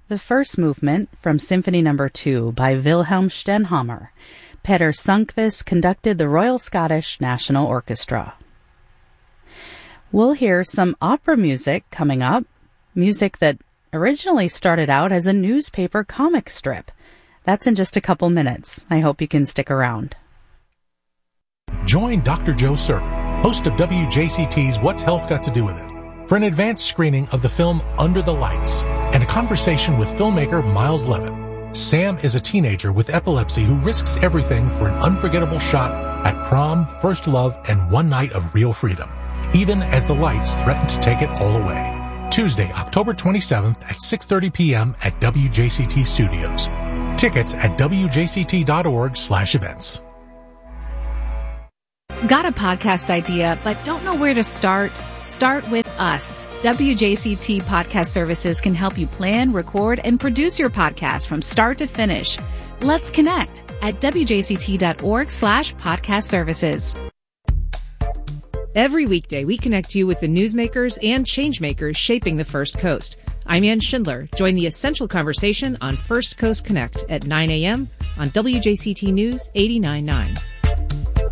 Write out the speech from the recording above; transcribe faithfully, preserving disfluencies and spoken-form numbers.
the first movement from Symphony Number two by Wilhelm Stenhammar. Peter Sundqvist conducted the Royal Scottish National Orchestra. We'll hear some opera music coming up, music that originally started out as a newspaper comic strip. That's in just a couple minutes. I hope you can stick around. Join Doctor Joe Serber, host of W J C T's What's Health Got to Do with It, for an advanced screening of the film Under the Lights and a conversation with filmmaker Miles Levitt. Sam is a teenager with epilepsy who risks everything for an unforgettable shot at prom, first love, and one night of real freedom, even as the lights threaten to take it all away. Tuesday, October twenty-seventh at six thirty p.m. at W J C T Studios. Tickets at W J C T dot org slash events. Got a podcast idea but don't know where to start? Start with us. W J C T Podcast Services can help you plan, record, and produce your podcast from start to finish. Let's connect at W J C T dot org slash podcast services. Every weekday, we connect you with the newsmakers and changemakers shaping the First Coast. I'm Ann Schindler. Join the essential conversation on First Coast Connect at nine a.m. on W J C T News eighty-nine point nine.